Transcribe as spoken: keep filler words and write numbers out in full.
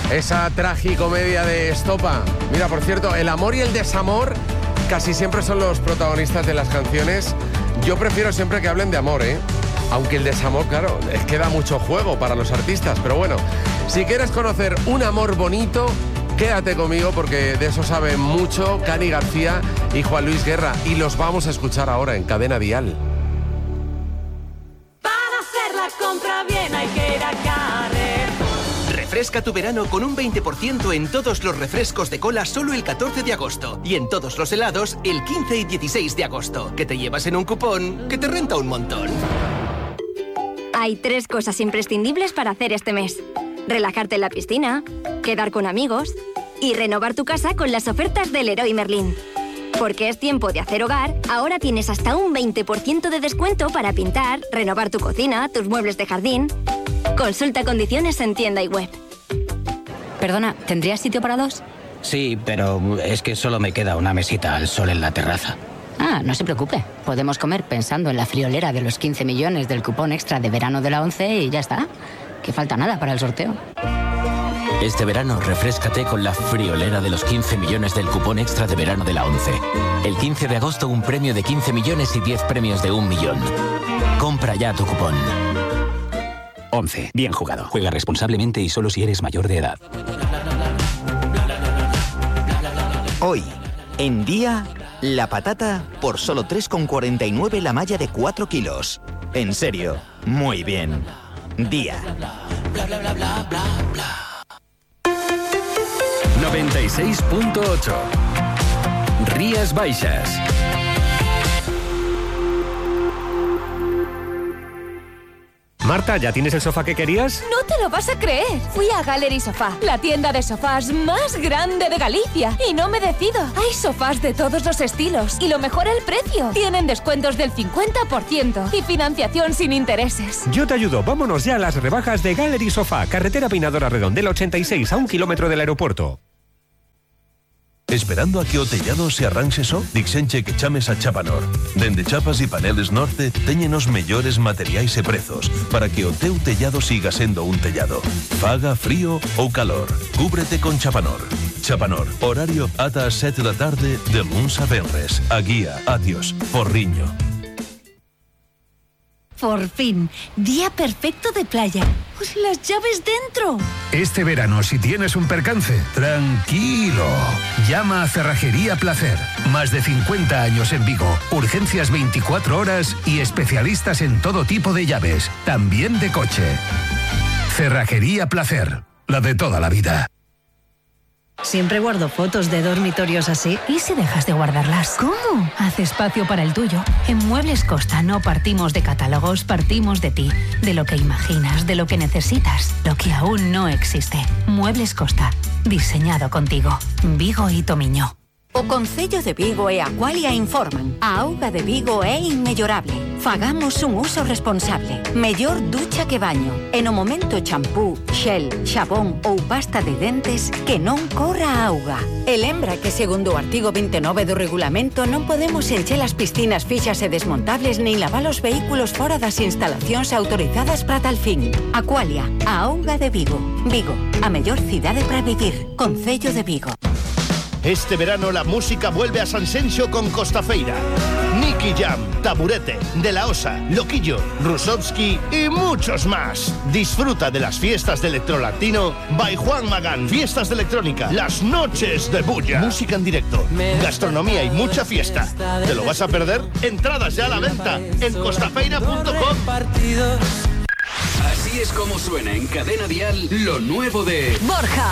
esa tragicomedia de Estopa. Mira, por cierto, el amor y el desamor casi siempre son los protagonistas de las canciones. Yo prefiero siempre que hablen de amor, ¿eh? Aunque el desamor, claro, es que da mucho juego para los artistas. Pero bueno, si quieres conocer un amor bonito, quédate conmigo porque de eso saben mucho Cani García y Juan Luis Guerra. Y los vamos a escuchar ahora en Cadena Dial. Para hacer la compra bien hay que ir a Carrefour. Refresca tu verano con un veinte por ciento en todos los refrescos de cola solo el catorce de agosto. Y en todos los helados el quince y dieciséis de agosto. Que te llevas en un cupón que te renta un montón. Hay tres cosas imprescindibles para hacer este mes. Relajarte en la piscina, quedar con amigos y renovar tu casa con las ofertas del Leroy Merlin. Porque es tiempo de hacer hogar, ahora tienes hasta un veinte por ciento de descuento para pintar, renovar tu cocina, tus muebles de jardín. Consulta condiciones en tienda y web. Perdona, ¿tendrías sitio para dos? Sí, pero es que solo me queda una mesita al sol en la terraza. Ah, no se preocupe. Podemos comer pensando en la friolera de los quince millones del cupón extra de verano de la ONCE y ya está. Que falta nada para el sorteo. Este verano, refréscate con la friolera de los quince millones del cupón extra de verano de la ONCE. El quince de agosto, un premio de quince millones y diez premios de un millón. Compra ya tu cupón. ONCE. Bien jugado. Juega responsablemente y solo si eres mayor de edad. Hoy, en Día, la patata por solo tres con cuarenta y nueve la malla de cuatro kilos. En serio, muy bien. Día. noventa y seis punto ocho. Rías Baixas. Marta, ¿ya tienes el sofá que querías? No te lo vas a creer. Fui a Gallery Sofá, la tienda de sofás más grande de Galicia, y no me decido. Hay sofás de todos los estilos y lo mejor, el precio. Tienen descuentos del cincuenta por ciento y financiación sin intereses. Yo te ayudo. Vámonos ya a las rebajas de Gallery Sofá, carretera Peinadora Redondela ochenta y seis, a un kilómetro del aeropuerto. Esperando a que o tellado se arranxe só? Dixenche que chames a Chapanor. Dende chapas e paneles norte teñen os mellores materiais e prezos para que o teu tellado siga sendo un tellado. Faga frío ou calor. Cúbrete con Chapanor. Chapanor, horario ata as sete da tarde de luns a venres. A Guía, Atios, Porriño. Por fin, día perfecto de playa. Pues las llaves dentro. Este verano, si tienes un percance, tranquilo. Llama a Cerrajería Placer. Más de cincuenta años en Vigo. Urgencias veinticuatro horas y especialistas en todo tipo de llaves, también de coche. Cerrajería Placer, la de toda la vida. Siempre guardo fotos de dormitorios así. ¿Y si dejas de guardarlas? ¿Cómo? Haz espacio para el tuyo. En Muebles Costa no partimos de catálogos, partimos de ti, de lo que imaginas, de lo que necesitas, lo que aún no existe. Muebles Costa, diseñado contigo. Vigo y Tomiño. O Concello de Vigo e Aqualia informan. A auga de Vigo é inmellorable. Fagamos un uso responsable. Mellor ducha que baño. E no momento champú, xel, xabón ou pasta de dentes, que non corra a auga. E lembra que segundo o artigo veintinueve do regulamento non podemos encher as piscinas fixas e desmontables nin lavar os vehículos fora das instalacións autorizadas para tal fin. Aqualia, a auga de Vigo. Vigo, a mellor cidade para vivir. Concello de Vigo. Este verano la música vuelve a Sanxenxo con Costafeira. Nicky Jam, Taburete, De La Osa, Loquillo, Rusovsky y muchos más. Disfruta de las fiestas de Electrolatino by Juan Magán. Fiestas de electrónica, las noches de bulla. Música en directo, gastronomía y mucha fiesta. ¿Te lo vas a perder? Entradas ya a la venta en costafeira punto com. Así es como suena en Cadena Dial lo nuevo de Borja.